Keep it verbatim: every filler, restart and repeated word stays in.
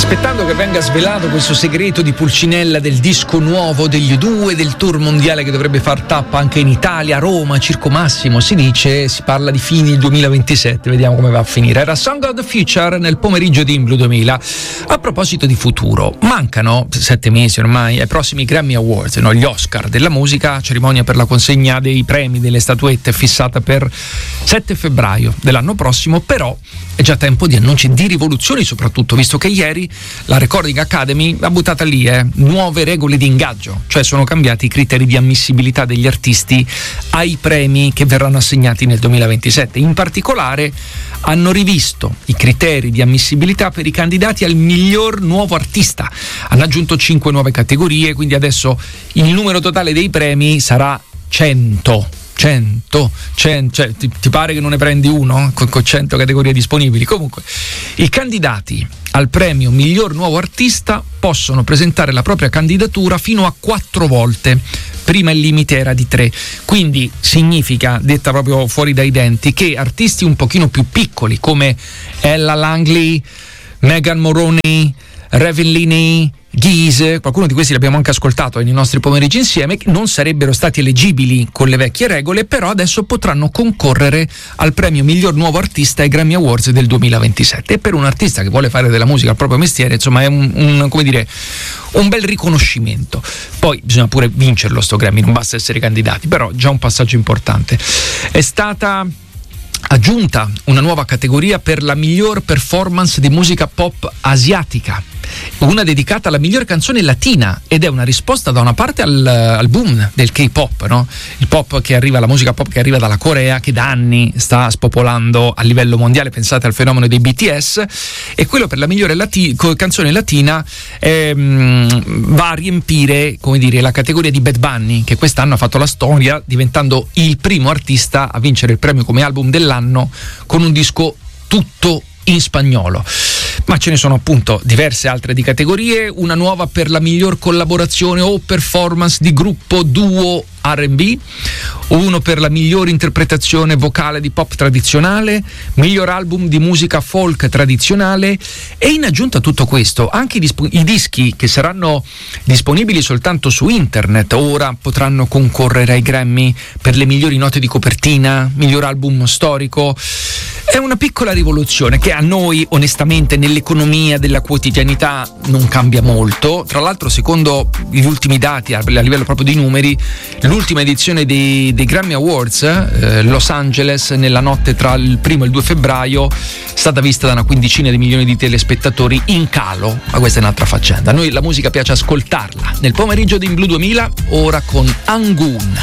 Aspettando che venga svelato questo segreto di Pulcinella del disco nuovo degli U due, del tour mondiale che dovrebbe far tappa anche in Italia, Roma, Circo Massimo, si dice, si parla di fini duemilaventisette, vediamo come va a finire. Era Song of the Future nel pomeriggio di Inblu duemila. A proposito di futuro, mancano sette mesi ormai ai prossimi Grammy Awards, no? Gli Oscar della musica, cerimonia per la consegna dei premi, delle statuette fissata per sette febbraio dell'anno prossimo, però è già tempo di annunci di rivoluzioni, soprattutto visto che ieri la Recording Academy ha buttata lì eh, nuove regole di ingaggio, cioè sono cambiati i criteri di ammissibilità degli artisti ai premi che verranno assegnati nel duemilaventisette. In particolare hanno rivisto i criteri di ammissibilità per i candidati al miglior nuovo artista, hanno aggiunto cinque nuove categorie, quindi adesso il numero totale dei premi sarà cento. cento, cento cioè, ti, ti pare che non ne prendi uno con, con cento categorie disponibili? Comunque, i candidati al premio miglior nuovo artista possono presentare la propria candidatura fino a quattro volte. Prima il limite era di tre, quindi significa, detta proprio fuori dai denti, che artisti un pochino più piccoli come Ella Langley, Megan Moroney, Revellini, Ghise, qualcuno di questi l'abbiamo anche ascoltato nei nostri pomeriggi insieme, non sarebbero stati eleggibili con le vecchie regole, però adesso potranno concorrere al premio miglior nuovo artista ai Grammy Awards del duemilaventisette. E per un artista che vuole fare della musica il proprio mestiere, insomma, è un, un come dire un bel riconoscimento. Poi bisogna pure vincerlo sto Grammy, non basta essere candidati, però già un passaggio importante. È stata aggiunta una nuova categoria per la miglior performance di musica pop asiatica, una dedicata alla miglior canzone latina, ed è una risposta da una parte al, al boom del K-pop, no? Il pop che arriva, la musica pop che arriva dalla Corea, che da anni sta spopolando a livello mondiale. Pensate al fenomeno dei B T S, e quello per la migliore lati- canzone latina ehm, va a riempire, come dire, la categoria di Bad Bunny, che quest'anno ha fatto la storia diventando il primo artista a vincere il premio come album dell'anno con un disco tutto in spagnolo. Ma ce ne sono appunto diverse altre di categorie, una nuova per la miglior collaborazione o performance di gruppo, duo, R and B, uno per la miglior interpretazione vocale di pop tradizionale, miglior album di musica folk tradizionale, e in aggiunta a tutto questo anche i, disp- i dischi che saranno disponibili soltanto su internet ora potranno concorrere ai Grammy per le migliori note di copertina, miglior album storico. È una piccola rivoluzione che a noi onestamente nell'economia della quotidianità non cambia molto. Tra l'altro, secondo gli ultimi dati a livello proprio di numeri, l'ultima edizione dei, dei Grammy Awards, eh, Los Angeles, nella notte tra il primo e il due febbraio, è stata vista da una quindicina di milioni di telespettatori, in calo, ma questa è un'altra faccenda. A noi la musica piace ascoltarla. Nel pomeriggio di Inblu duemila, ora con Angun.